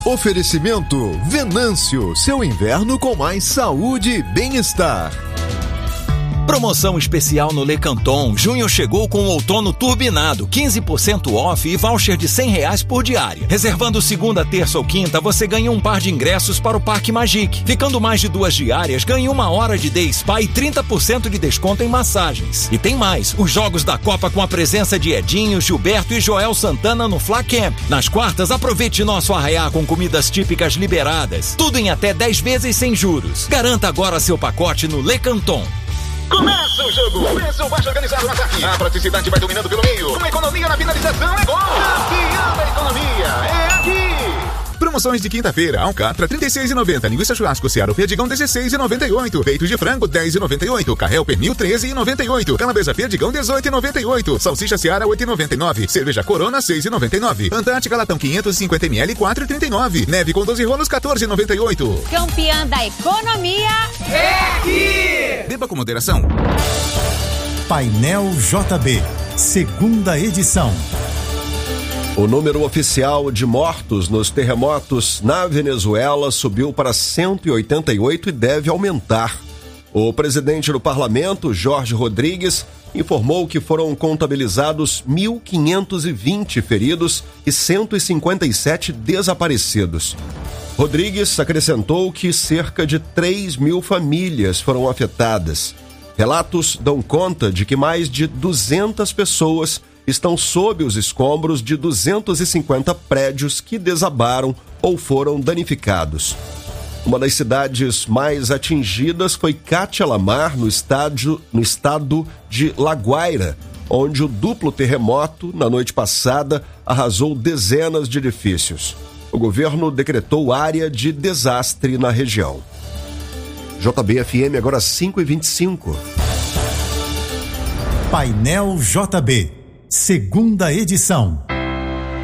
Oferecimento Venâncio, seu inverno com mais saúde e bem-estar. Promoção especial no Le Canton. Junho chegou com o outono turbinado, 15% off e voucher de R$100 por diária. Reservando segunda, terça ou quinta, você ganha um par de ingressos para o Parque Magic. Ficando mais de 2 diárias, ganha 1 hora de Day Spa e 30% de desconto em massagens. E tem mais, os jogos da Copa com a presença de Edinho, Gilberto e Joel Santana no Fla Camp. Nas quartas, aproveite nosso arraiá com comidas típicas liberadas. Tudo em até 10 vezes sem juros. Garanta agora seu pacote no Le Canton. Começa o jogo! Preço baixo organizado no ataque. A praticidade vai dominando pelo meio. Uma economia na finalização é gol! Campeão da economia é aqui! Promoções de quinta-feira. Alcatra, R$ 36,90. Linguiça churrasco Seara Perdigão, R$ 16,98. Peitos de frango, R$ 10,98. Carré pernil, R$ 13,98. Calabresa Perdigão, R$ 18,98. Salsicha Seara, R$ 8,99. Cerveja Corona, R$ 6,99. Antártica Latão 550ml, R$ 4,39. Neve com 12 rolos, R$ 14,98. Campeã da economia é aqui! Beba com moderação. Painel JB, segunda edição. O número oficial de mortos nos terremotos na Venezuela subiu para 188 e deve aumentar. O presidente do parlamento, Jorge Rodrigues, informou que foram contabilizados 1.520 feridos e 157 desaparecidos. Rodrigues acrescentou que cerca de 3.000 famílias foram afetadas. Relatos dão conta de que mais de 200 pessoas estão sob os escombros de 250 prédios que desabaram ou foram danificados. Uma das cidades mais atingidas foi Castelamar, no estado de La Guaira, onde o duplo terremoto, na noite passada, arrasou dezenas de edifícios. O governo decretou área de desastre na região. JB-FM agora 5h25. Painel JB, segunda edição.